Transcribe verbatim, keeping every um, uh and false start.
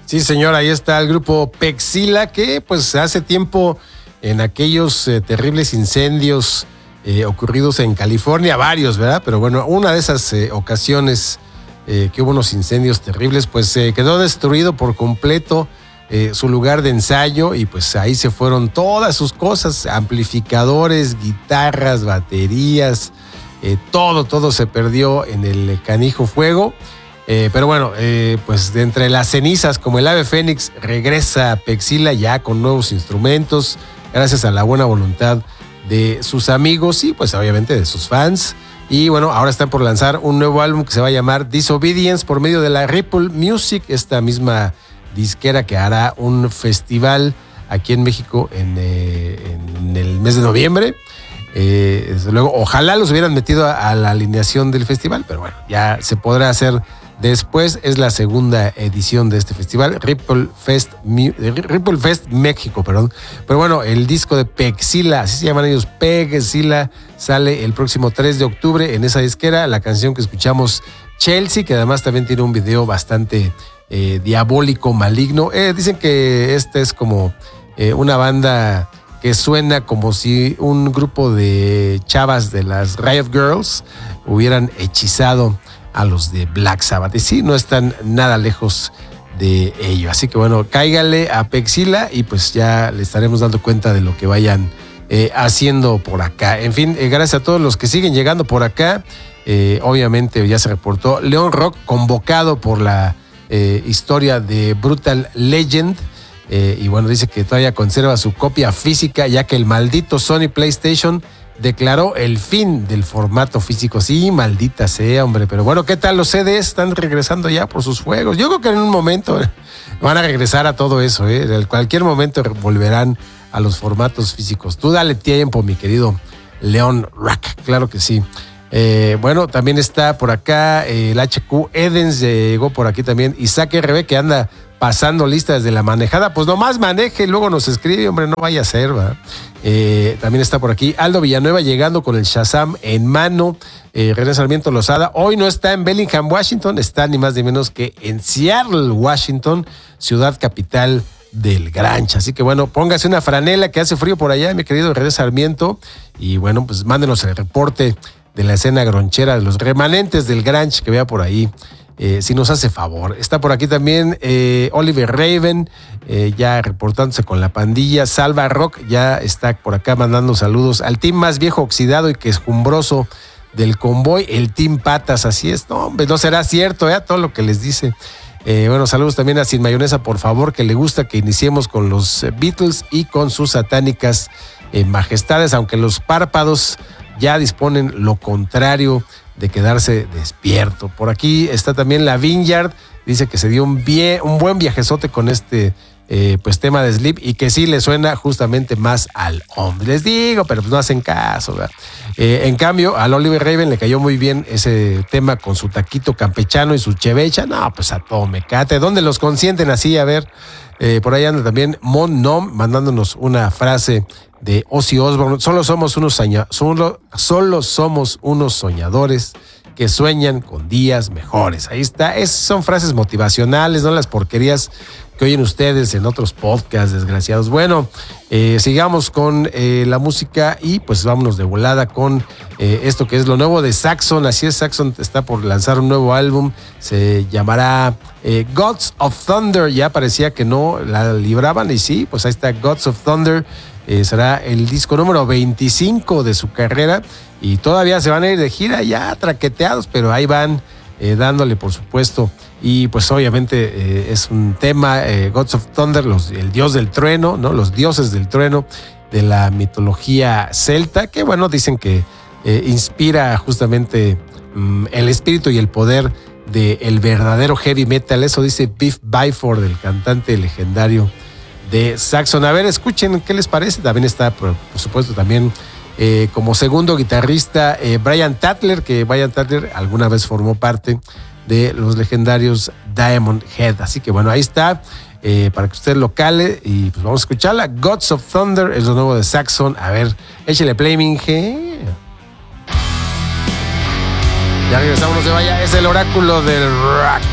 Sí, señor, ahí está el grupo Pexila, que pues hace tiempo en aquellos eh, terribles incendios eh, ocurridos en California, varios, ¿verdad? Pero bueno, una de esas eh, ocasiones eh, que hubo unos incendios terribles, pues eh, quedó destruido por completo eh, su lugar de ensayo y pues ahí se fueron todas sus cosas, amplificadores, guitarras, baterías, eh, todo, todo se perdió en el canijo fuego. Eh, pero bueno, eh, pues de entre las cenizas, como el ave fénix, regresa Pexila ya con nuevos instrumentos, gracias a la buena voluntad de sus amigos y pues obviamente de sus fans. Y bueno, ahora están por lanzar un nuevo álbum que se va a llamar Disobedience por medio de la Ripple Music, esta misma disquera que hará un festival aquí en México en, eh, en el mes de noviembre. Eh, desde luego, ojalá los hubieran metido a, a la alineación del festival, pero bueno, ya se podrá hacer. Después es la segunda edición de este festival, Ripple Fest, Ripple Fest México, perdón. Pero bueno, el disco de Pexila, así se llaman ellos, Pexila, sale el próximo tres de octubre en esa disquera. La canción que escuchamos, Chelsea, que además también tiene un video bastante eh, diabólico, maligno. Eh, dicen que esta es como eh, una banda que suena como si un grupo de chavas de las Riot Girls hubieran hechizado a los de Black Sabbath. Y sí, no están nada lejos de ello. Así que bueno, cáigale a Pexila y pues ya le estaremos dando cuenta de lo que vayan eh, haciendo por acá. En fin, eh, gracias a todos los que siguen llegando por acá. Eh, obviamente ya se reportó León Rock convocado por la eh, historia de Brutal Legend. Eh, y bueno, dice que todavía conserva su copia física ya que el maldito Sony PlayStation declaró el fin del formato físico. Sí, maldita sea, hombre. Pero bueno, ¿qué tal los C Ds? Están regresando ya por sus juegos. Yo creo que en un momento van a regresar a todo eso, ¿eh? En cualquier momento volverán a los formatos físicos. Tú dale tiempo, mi querido León Rack. Claro que sí. Eh, bueno, también está por acá eh, el H Q Edens, llegó por aquí también. Isaac R B, que anda pasando listas de la manejada, pues nomás maneje y luego nos escribe, hombre, no vaya a ser, ¿va? Eh, también está por aquí Aldo Villanueva llegando con el Shazam en mano. eh, René Sarmiento Lozada hoy no está en Bellingham, Washington, está ni más ni menos que en Seattle, Washington, ciudad capital del grunge. Así que bueno, póngase una franela que hace frío por allá, mi querido René Sarmiento, y bueno, pues mándenos el reporte de la escena gronchera, de los remanentes del grunge que vea por ahí. Eh, si nos hace favor. Está por aquí también eh, Oliver Raven, eh, ya reportándose con la pandilla. Salva Rock ya está por acá mandando saludos al team más viejo, oxidado y quejumbroso del convoy, el Team Patas. Así es, no, hombre, no será cierto, ¿eh? Todo lo que les dice. Eh, bueno, saludos también a Sin Mayonesa, por favor, que le gusta que iniciemos con los Beatles y con sus satánicas eh, majestades, aunque los párpados ya disponen lo contrario de quedarse despierto. Por aquí está también la Vineyard, dice que se dio un, vie, un buen viajezote con este eh, pues tema de Sleep y que sí le suena justamente más al hombre. Les digo, pero pues no hacen caso, ¿verdad? Eh, en cambio, al Oliver Raven le cayó muy bien ese tema con su taquito campechano y su chevecha. No, pues a todo mecate. ¿Dónde los consienten así? A ver, eh, por ahí anda también Mon Nom mandándonos una frase de Ozzy Osbourne. Solo somos unos soña, solo, solo somos unos soñadores que sueñan con días mejores. Ahí está. Es, son frases motivacionales, no las porquerías que oyen ustedes en otros podcasts, desgraciados. Bueno, eh, sigamos con eh, la música y pues vámonos de volada con eh, esto que es lo nuevo de Saxon. Así es, Saxon está por lanzar un nuevo álbum, se llamará eh, Gods of Thunder. Ya parecía que no la libraban y sí, pues ahí está Gods of Thunder. Eh, será el disco número veinticinco de su carrera y todavía se van a ir de gira ya traqueteados, pero ahí van eh, dándole, por supuesto. Y pues obviamente eh, es un tema, eh, Gods of Thunder, los, el dios del trueno, ¿no? Los dioses del trueno de la mitología celta, que bueno, dicen que eh, inspira justamente mm, el espíritu y el poder del verdadero heavy metal. Eso dice Biff Byford, el cantante legendario de Saxon. A ver, escuchen qué les parece. También está, por, por supuesto, también eh, como segundo guitarrista eh, Brian Tatler, que Brian Tatler alguna vez formó parte de los legendarios Diamond Head. Así que bueno, ahí está, eh, para que usted lo cale y pues vamos a escucharla. Gods of Thunder es lo nuevo de Saxon. A ver, échale play, minge. Ya regresamos, no se vaya, es el oráculo del rock.